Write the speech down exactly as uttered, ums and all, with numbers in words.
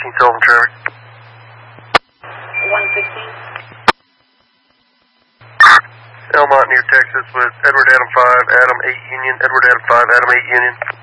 sixteen, Sullivan traffic. one sixteen. Elmont near Texas with Edward Adam five, Adam eight Union, Edward Adam five, Adam eight Union.